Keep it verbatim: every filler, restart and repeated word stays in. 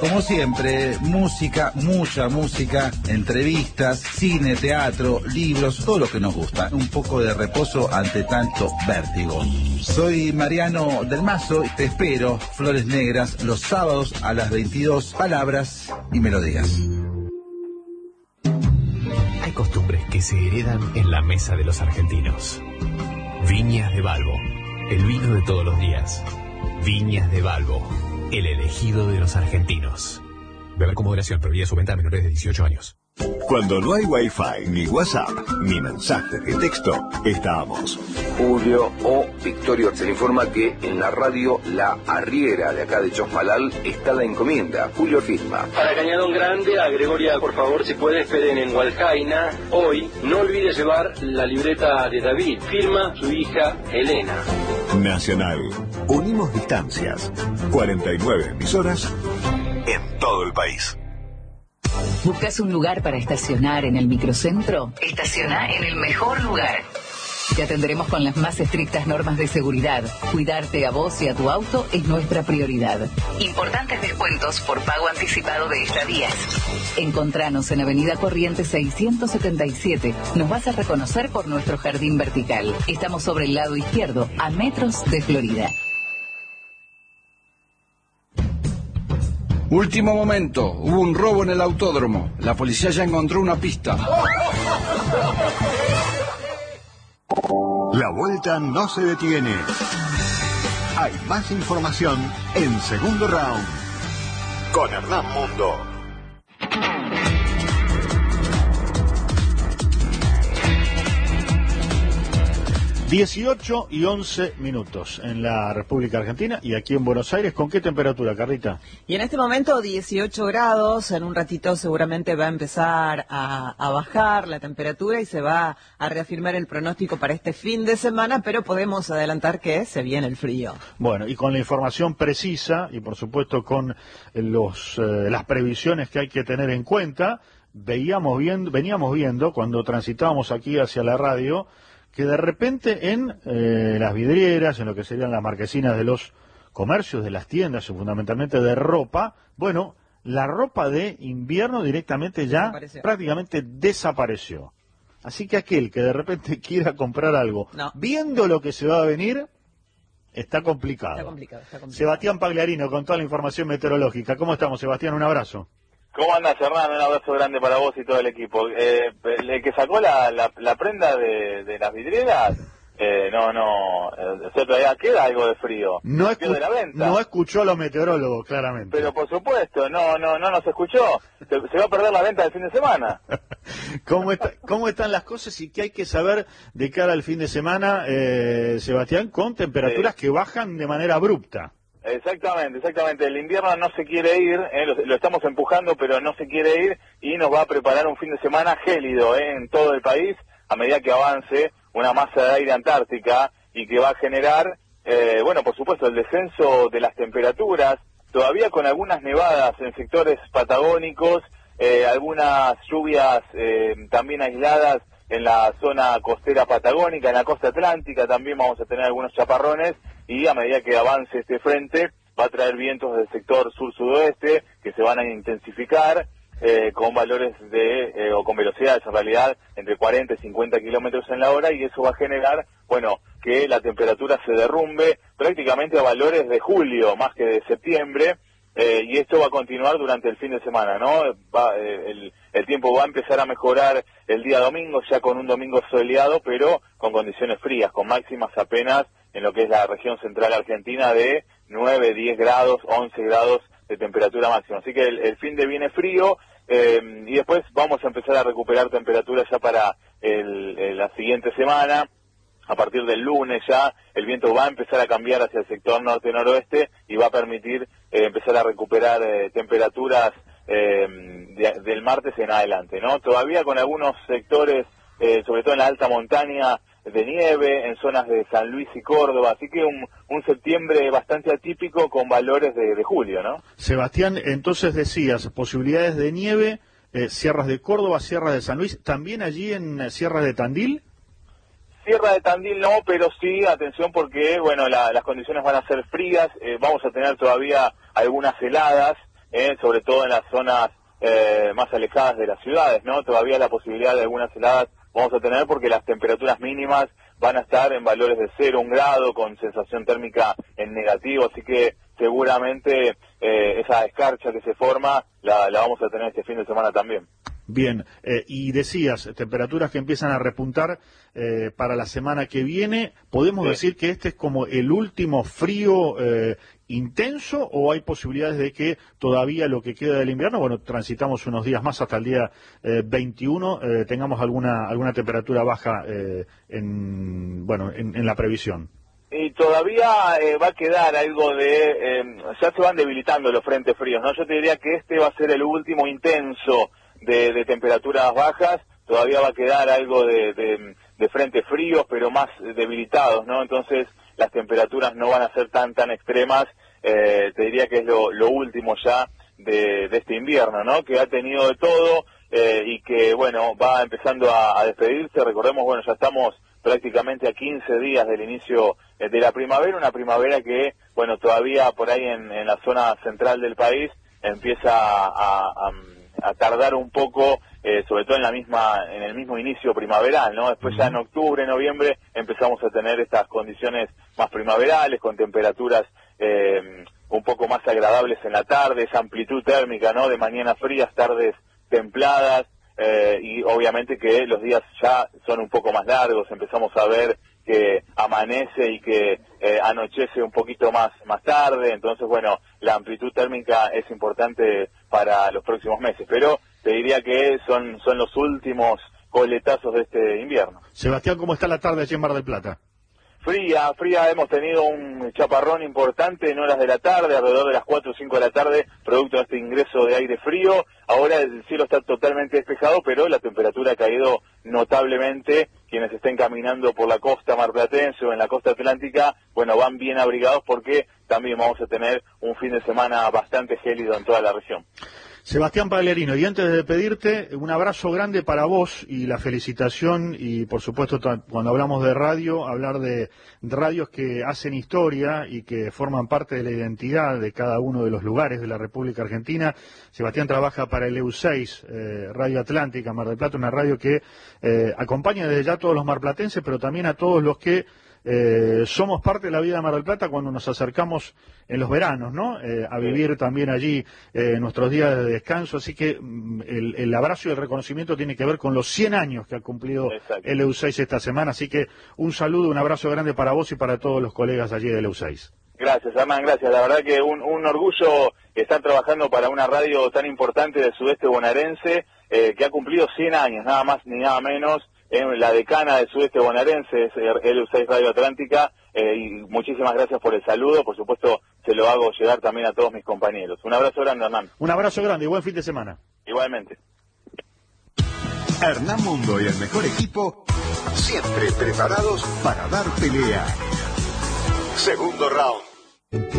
Como siempre, música, mucha música, entrevistas, cine, teatro, libros, todo lo que nos gusta. Un poco de reposo ante tanto vértigo. Soy Mariano del Mazo y te espero, Flores Negras, los sábados a las veintidós, palabras y melodías. Hay costumbres que se heredan en la mesa de los argentinos. Viñas de Balbo, el vino de todos los días. Viñas de Balbo, el elegido de los argentinos. Beber con moderación, prohibida su venta a menores de dieciocho años. Cuando no hay Wi-Fi, ni WhatsApp, ni mensajes de texto, estamos. Julio o Victorio se le informa que en la radio La Arriera de acá de Chosmalal está la encomienda. Julio firma. Para Cañadón Grande, a Gregoria, por favor, si puede, esperen en Hualcaina. Hoy, no olvide llevar la libreta de David. Firma su hija Elena. Nacional. Unimos distancias. cuarenta y nueve emisoras en todo el país. ¿Buscas un lugar para estacionar en el microcentro? Estaciona en el mejor lugar. Te atenderemos con las más estrictas normas de seguridad. Cuidarte a vos y a tu auto es nuestra prioridad. Importantes descuentos por pago anticipado de estadías. Encontranos en Avenida Corrientes seiscientos setenta y siete. Nos vas a reconocer por nuestro jardín vertical. Estamos sobre el lado izquierdo, a metros de Florida. Último momento, hubo un robo en el autódromo. La policía ya encontró una pista. La vuelta no se detiene. Hay más información en Segundo Round con Hernán Mundo. dieciocho y once minutos en la República Argentina y aquí en Buenos Aires. ¿Con qué temperatura, Carlita? Y en este momento dieciocho grados, en un ratito seguramente va a empezar a, a bajar la temperatura y se va a reafirmar el pronóstico para este fin de semana, pero podemos adelantar que se viene el frío. Bueno, y con la información precisa y por supuesto con los eh, las previsiones que hay que tener en cuenta, veíamos viendo, veníamos viendo cuando transitábamos aquí hacia la radio que de repente en eh, las vidrieras, en lo que serían las marquesinas de los comercios, de las tiendas, fundamentalmente de ropa, bueno, la ropa de invierno directamente ya desapareció. prácticamente desapareció. Así que aquel que de repente quiera comprar algo, no. viendo lo que se va a venir, está complicado. Está complicado, está complicado. Sebastián Pagliarino, con toda la información meteorológica. ¿Cómo estamos, Sebastián? Un abrazo. ¿Cómo andas, Hernán? Un abrazo grande para vos y todo el equipo. Eh, el que sacó la, la, la prenda de, de las vidrieras, eh, no, no, eh, o sea, todavía queda algo de frío. No, escu de la venta. no escuchó a los meteorólogos, claramente. Pero por supuesto, no, no, no nos escuchó. Se, se va a perder la venta del fin de semana. ¿Cómo, está, ¿Cómo están las cosas y qué hay que saber de cara al fin de semana, eh, Sebastián, con temperaturas sí. que bajan de manera abrupta? Exactamente, exactamente. El invierno no se quiere ir, eh, lo, lo estamos empujando, pero no se quiere ir y nos va a preparar un fin de semana gélido eh, en todo el país a medida que avance una masa de aire antártica y que va a generar, eh, bueno, por supuesto, el descenso de las temperaturas, todavía con algunas nevadas en sectores patagónicos, eh, algunas lluvias eh, también aisladas en la zona costera patagónica, en la costa atlántica también vamos a tener algunos chaparrones y a medida que avance este frente va a traer vientos del sector sur-sudoeste que se van a intensificar eh, con valores de, eh, o con velocidades en realidad entre cuarenta y cincuenta kilómetros en la hora y eso va a generar, bueno, que la temperatura se derrumbe prácticamente a valores de julio más que de septiembre. Eh, y esto va a continuar durante el fin de semana, ¿no? Va, eh, el, el tiempo va a empezar a mejorar el día domingo, ya con un domingo soleado, pero con condiciones frías, con máximas apenas en lo que es la región central argentina de nueve, diez grados, once grados de temperatura máxima. Así que el, el fin de viene frío eh, y después vamos a empezar a recuperar temperaturas ya para el, el, la siguiente semana. A partir del lunes ya el viento va a empezar a cambiar hacia el sector norte-noroeste y va a permitir eh, empezar a recuperar eh, temperaturas eh, de, del martes en adelante, ¿no? Todavía con algunos sectores, eh, sobre todo en la alta montaña, de nieve, en zonas de San Luis y Córdoba, así que un, un septiembre bastante atípico con valores de, de julio, ¿no? Sebastián, entonces decías, posibilidades de nieve, eh, sierras de Córdoba, sierras de San Luis, ¿también allí en eh, sierras de Tandil? Sierra de Tandil no, pero sí, atención porque, bueno, la, las condiciones van a ser frías, eh, vamos a tener todavía algunas heladas, eh, sobre todo en las zonas eh, más alejadas de las ciudades, ¿no? Todavía la posibilidad de algunas heladas vamos a tener porque las temperaturas mínimas van a estar en valores de cero, un grado, con sensación térmica en negativo, así que seguramente eh, esa escarcha que se forma la, la vamos a tener este fin de semana también. Bien, eh, y decías, temperaturas que empiezan a repuntar eh, para la semana que viene. ¿Podemos sí. decir que este es como el último frío eh, intenso o hay posibilidades de que todavía lo que queda del invierno, bueno, transitamos unos días más hasta el día eh, veintiuno, eh, tengamos alguna alguna temperatura baja eh, en, bueno, en, en la previsión? Y todavía eh, va a quedar algo de... Eh, ya se van debilitando los frentes fríos, ¿no? Yo te diría que este va a ser el último intenso de, de temperaturas bajas, todavía va a quedar algo de, de, de frentes fríos, pero más debilitados, ¿no? Entonces las temperaturas no van a ser tan tan extremas, eh, te diría que es lo, lo último ya de, de este invierno, ¿no? Que ha tenido de todo eh, y que, bueno, va empezando a, a despedirse. Recordemos, bueno, ya estamos prácticamente a quince días del inicio eh, de la primavera, una primavera que, bueno, todavía por ahí en, en la zona central del país empieza a, a, a tardar un poco, eh, sobre todo en la misma, en el mismo inicio primaveral, ¿no? Después ya en octubre, noviembre empezamos a tener estas condiciones más primaverales, con temperaturas eh, un poco más agradables en la tarde, esa amplitud térmica, ¿no? De mañanas frías, tardes templadas. Eh, y obviamente que los días ya son un poco más largos, empezamos a ver que amanece y que eh, anochece un poquito más más tarde, entonces bueno, la amplitud térmica es importante para los próximos meses, pero te diría que son, son los últimos coletazos de este invierno. Sebastián, ¿cómo está la tarde allí en Mar del Plata? Fría, fría, hemos tenido un chaparrón importante en horas de la tarde, alrededor de las cuatro o cinco de la tarde, producto de este ingreso de aire frío. Ahora el cielo está totalmente despejado, pero la temperatura ha caído notablemente. Quienes estén caminando por la costa marplatense o en la costa atlántica, bueno, van bien abrigados porque también vamos a tener un fin de semana bastante gélido en toda la región. Sebastián Pagliarino, y antes de pedirte, un abrazo grande para vos y la felicitación, y por supuesto cuando hablamos de radio, hablar de radios que hacen historia y que forman parte de la identidad de cada uno de los lugares de la República Argentina. Sebastián trabaja para el E U seis, eh, Radio Atlántica, Mar del Plata, una radio que eh, acompaña desde ya a todos los marplatenses, pero también a todos los que Eh, somos parte de la vida de Mar del Plata cuando nos acercamos en los veranos, ¿no? Eh, a vivir también allí eh, nuestros días de descanso, así que mm, el, el abrazo y el reconocimiento tiene que ver con los cien años que ha cumplido Exacto. el E U seis esta semana, así que un saludo, un abrazo grande para vos y para todos los colegas allí del E U seis. Gracias, Hernán, gracias. La verdad que un, un orgullo estar trabajando para una radio tan importante del sudeste bonaerense, eh, que ha cumplido cien años, nada más ni nada menos. En la decana del sudeste bonaerense es el E U seis Radio Atlántica, eh, y muchísimas gracias por el saludo, por supuesto se lo hago llegar también a todos mis compañeros. Un abrazo grande, Hernán. Un abrazo grande y buen fin de semana. Igualmente. Hernán Mundo y el mejor equipo, siempre preparados para dar pelea. Segundo round.